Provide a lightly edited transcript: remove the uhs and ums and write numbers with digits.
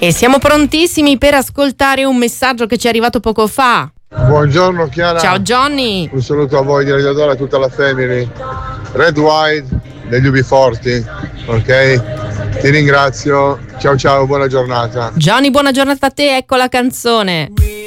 E siamo prontissimi per ascoltare un messaggio che ci è arrivato poco fa. Buongiorno Chiara. Ciao Johnny. Un saluto a voi di Radio Adora e a tutta la family. Red White degli UB40, ok? Ti ringrazio. Ciao ciao, buona giornata. Johnny, buona giornata a te, ecco la canzone.